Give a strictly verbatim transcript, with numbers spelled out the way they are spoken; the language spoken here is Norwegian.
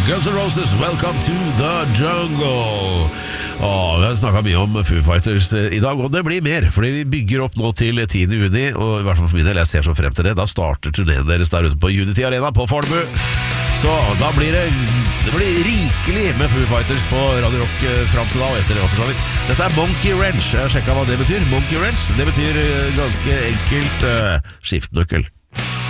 Guns N' Roses, welcome to the jungle. Åh, vi har snakket mye om Foo Fighters i dag, og det blir mer, fordi vi bygger opp nå til tiende juni, og i hvert fall for min del, jeg ser så frem til det. Da starter turneen deres der ute på Unity Arena på Fornebu. Så da blir det, det blir rikelig med Foo Fighters på Radio Rock frem til da, og etter det for så vidt. Dette er Monkey Wrench. Jeg har sjekket hva det betyr. Monkey Wrench, det betyr ganske enkelt uh, skiftnøkkel.